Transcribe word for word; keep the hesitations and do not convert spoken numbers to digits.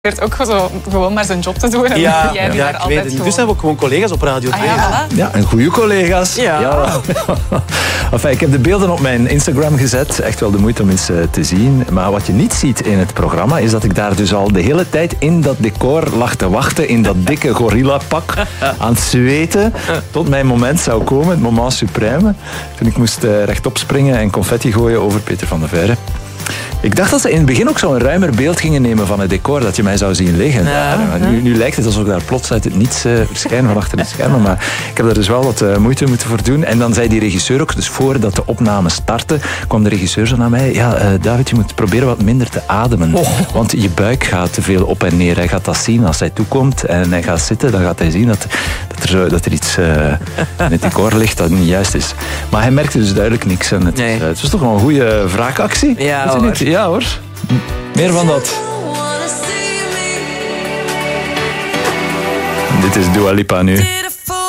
probeert ook zo, gewoon maar zijn job te doen. En Ja, jij ja, daar ik altijd weet het. gewoon... Dus zijn we ook gewoon collega's op Radio twee. Ah, ja, voilà. Ja, en goede collega's. Ja. Ja. Enfin, ik heb de beelden op mijn Instagram gezet. Echt wel de moeite om eens uh, te zien. Maar wat je niet ziet in het programma is dat ik daar dus al de hele tijd in dat decor lag te wachten. In dat dikke gorillapak. Aan het zweten. Tot mijn moment zou komen. Het moment suprême. Toen ik moest uh, rechtop springen en confetti gooien over Peter van der Veire. Ik dacht dat ze in het begin ook zo'n ruimer beeld gingen nemen van het decor, dat je mij zou zien liggen. Ja, daar. Nu, nu lijkt het alsof ik daar plots uit het niets uh, verschijn van achter de schermen, maar ik heb daar dus wel wat uh, moeite moeten voor doen. En dan zei die regisseur ook, dus voordat de opname startte, kwam de regisseur zo naar mij, ja, uh, David, je moet proberen wat minder te ademen, oh. want je buik gaat te veel op en neer. Hij gaat dat zien als hij toekomt en hij gaat zitten, dan gaat hij zien dat, dat, er, zo, dat er iets uh, in het decor ligt dat niet juist is. Maar hij merkte dus duidelijk niks en het, nee. uh, het was toch wel een goede wraakactie. Ja, hoor. Ja hoor. Meer van dat. Dit is Dua Lipa nu.